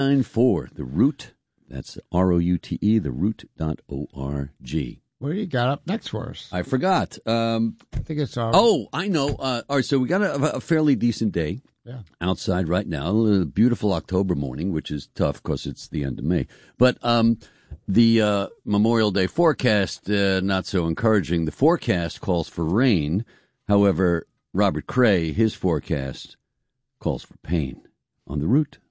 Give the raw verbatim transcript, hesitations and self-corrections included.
nine four, The Root. That's R O U T E, the root dot O R G. What do you got up next for us? I forgot. Um, I think it's our... Oh, I know. Uh, all right, so we got a, a fairly decent day yeah. outside right now. A beautiful October morning, which is tough because it's the end of May. But um, the uh, Memorial Day forecast, uh, not so encouraging. The forecast calls for rain. However, Robert Cray, his forecast calls for pain. On The Root.